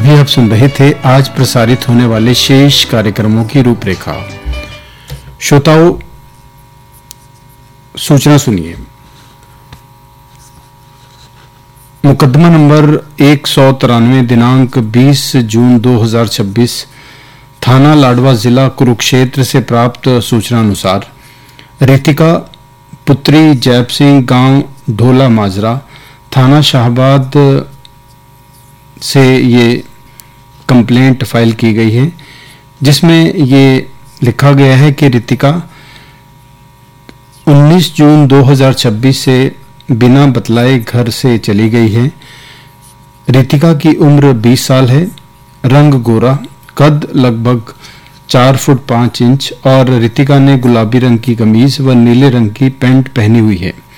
अभी आप सुन रहे थे आज प्रसारित होने वाले शेष कार्यक्रमों की रूपरेखा। श्रोताओं, सूचना सुनिए। मुकदमा नंबर 193 दिनांक 20 जून 2026 थाना लाडवा जिला कुरुक्षेत्र से प्राप्त सूचना अनुसार रितिका पुत्री जैप सिंह गांव ढोला माजरा थाना शाहबाद से ये कंप्लेंट फाइल की गई है, जिसमें ये लिखा गया है कि रितिका 19 जून 2026 से बिना बतलाए घर से चली गई है। रितिका की उम्र 20 साल है, रंग गोरा, कद लगभग 4 फुट 5 इंच और रितिका ने गुलाबी रंग की कमीज व नीले रंग की पैंट पहनी हुई है।